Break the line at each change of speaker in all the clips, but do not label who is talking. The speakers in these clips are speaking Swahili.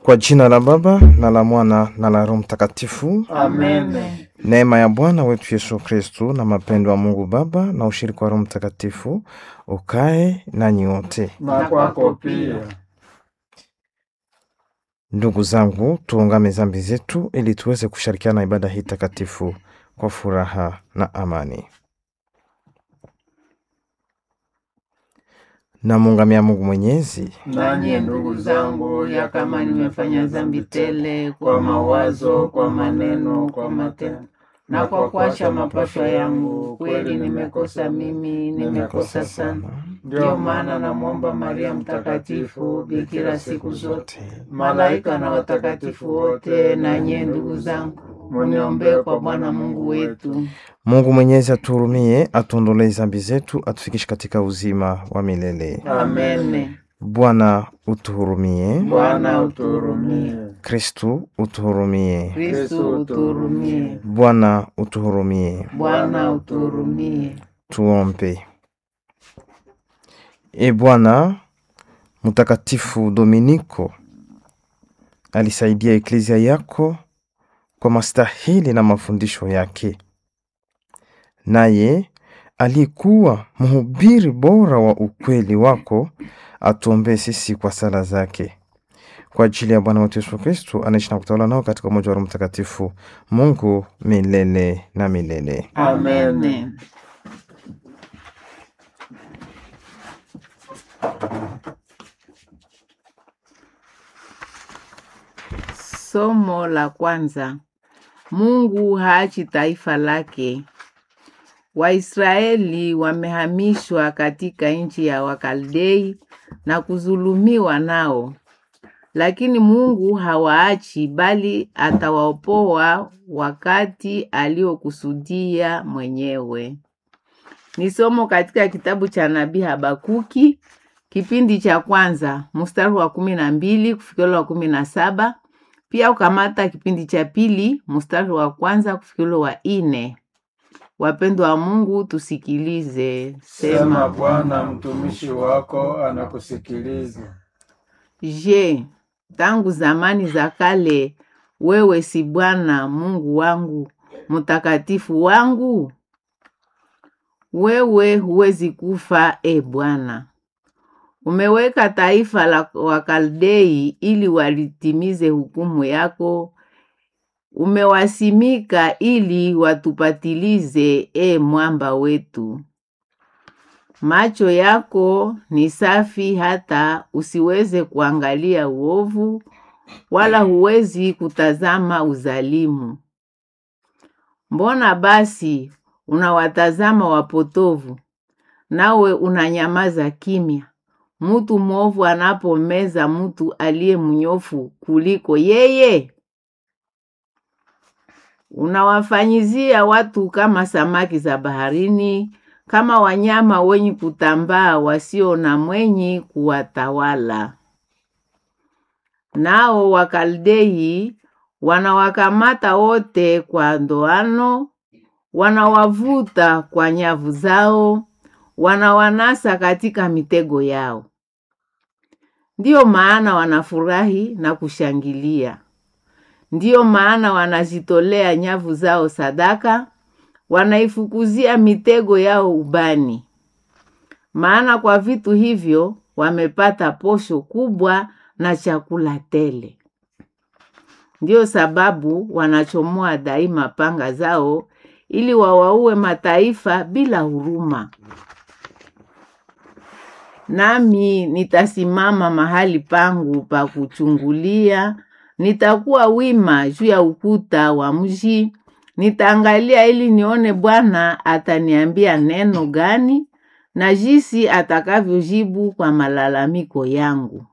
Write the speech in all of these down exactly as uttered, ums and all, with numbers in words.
Kwa jina la Baba na la Mwana na la Roho Mtakatifu.
Amen.
Neema ya Bwana wetu Yesu Kristo na mapendo ya Mungu Baba na ushirika wa Roho Mtakatifu ukae nanyi wote.
Na kwako pia.
Ndugu zangu, tuungame dhambi zetu ili tuweze kushirikiana ibada hii takatifu kwa furaha na amani. Na muungamia Mungu Mwenyezi.
Nanyi ndugu zangu, ya kama nimefanya dhambi tele kwa mawazo, kwa maneno, kwa matendo na kwa kuacha mapaswa yangu, kweli nimekosa mimi, nimekosa sana. Ndio maana namwomba Maria Mtakatifu, bikira siku zote, malaika na watakatifu wote, na nyie ndugu zangu, muniombee kwa Bwana Mungu wetu.
Mungu Mwenyezi atuhurumie, atuondolee dhambi zetu, atufikishe katika uzima wa milele.
Amen.
Bwana utuhurumie.
Bwana utuhurumie.
Kristo utuhurumie.
Kristo utuhurumie.
Bwana utuhurumie.
Bwana utuhurumie.
Tuombe. E Bwana, Mtakatifu Dominiko alisaidia eklezia yako kwa mastahili na mafundisho yake. Naye alikuwa mhubiri bora wa ukweli wako, atuombee sisi kwa sala zake. Kwa ajili ya Bwana wetu Yesu Kristo, anaishi na kutawala nao katika umoja wa Roho Mtakatifu, Mungu milele na milele.
Amen. Somo la kwanza. Mungu haachi taifa lake. Waisraeli wamehamishwa katika nchi ya Wakaldei na kuzulumiwa nao. Lakini Mungu hawaachi, bali atawaopoa wakati aliokusudia mwenyewe. Ni somo katika kitabu cha nabii Habakuki, kipindi cha kwanza, mstari wa kumi na mbili kufikia wa kumi na saba. Pia ukamata kipindi cha pili, mstari wa kwanza kufikia wa nne. Wapendwa wa Mungu, tusikilize.
Sema Bwana, mtumishi wako anakusikiliza.
Je, tangu zamani za kale wewe si Bwana Mungu wangu, mtakatifu wangu? Wewe huwezi kufa, e Bwana. Umeweka taifa la Wakaldei ili walitimize hukumu yako. Umewasimika ili watupatilize, e mwamba wetu. Macho yako ni safi hata usiweze kuangalia uovu, wala huwezi kutazama uzalimu. Mbona basi unawatazama wapotovu, nawe unanyamaza kimya, mtu mwovu anapomeza mtu aliye mnyofu kuliko yeye? Unawafanyizia watu kama samaki za baharini, kama wanyama wenye kutambaa wasio na mwenye kuwatawala. Nao Wakaldei wanawakamata wote kwa ndoano, wanawavuta kwa nyavu zao, wanawanasa katika mitego yao. Ndiyo maana wanafurahi na kushangilia. Ndiyo maana wanazitolea nyavu zao sadaka, wanaifukuzia mitego yao ubani. Maana kwa vitu hivyo wamepata posho kubwa na chakula tele. Ndiyo sababu wanachomoa daima panga zao ili wawaue mataifa bila huruma. Nami nitasimama mahali pangu pa kuchungulia, nitakuwa wima juu ya ukuta wa mji, nitaangalia ili nione Bwana ataniambia neno gani na jinsi atakavyojibu kwa malalamiko yangu.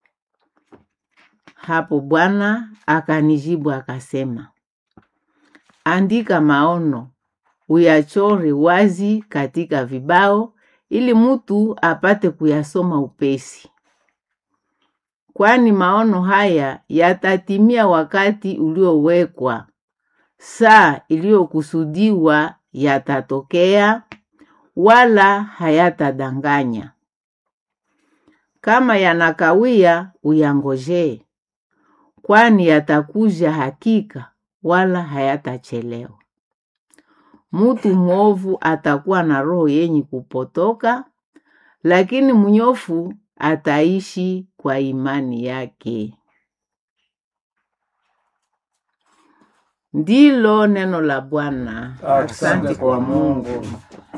Hapo Bwana akanijibu akasema, andika maono, uyachore wazi katika vibao, ili mtu apate kuyasoma upesi. Kwani maono haya yatatimia wakati uliowekwa, saa iliyokusudiwa yatatokea, wala hayatadanganya. Kama yanakawia, uyangojee. kwani yatakuja hakika wala hayatachelewa. Mtu mwovu atakuwa na roho yenye kupotoka, lakini mnyofu ataishi kwa imani yake. Ndilo neno la Bwana.
Asante kwa Mungu.